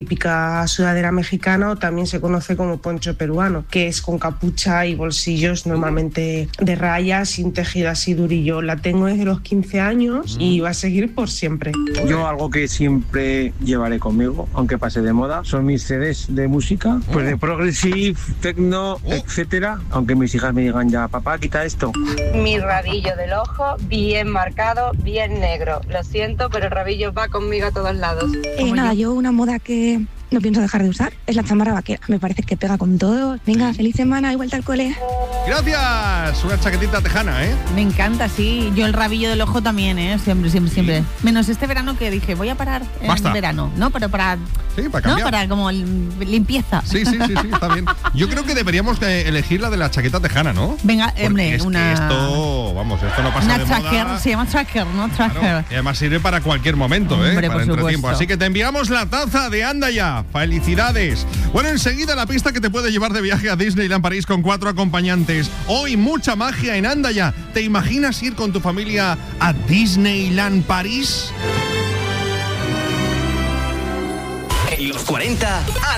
típica sudadera mexicana, o también se conoce como poncho peruano, que es con capucha y bolsillos normalmente de rayas, sin tejido así durillo. La tengo desde los 15 años y va a seguir por siempre. Yo algo que siempre llevaré conmigo, aunque pase de moda, son mis CDs de música, pues de progressive, techno, etcétera, aunque mis hijas me digan ya, papá, quita esto. Mi rabillo del ojo bien marcado, bien negro. Lo siento, pero el rabillo va conmigo a todos lados. Nada, yo una moda que no pienso dejar de usar es la chamarra vaquera. Me parece que pega con todo. Venga, feliz semana y vuelta al cole. Gracias. Una chaquetita tejana, ¿eh? Me encanta, sí. Yo el rabillo del ojo también, ¿eh? Siempre. Menos este verano que dije, voy a parar en verano, ¿no? Pero para... Sí, para cambiar. ¿No? Para como limpieza. Sí, está bien. Yo creo que deberíamos elegir la de la chaqueta tejana, ¿no? Venga, hombre, es que esto no pasa de moda. Se llama tracker, ¿no? Tracker. Claro, y además sirve para cualquier momento, hombre, para por entretiempo. supuesto. Así que te enviamos la taza de Anda Ya. ¡Felicidades! Bueno, enseguida la pista que te puede llevar de viaje a Disneyland París con 4 acompañantes. Hoy mucha magia en Anda Ya. ¿Te imaginas ir con tu familia a Disneyland París? En los 40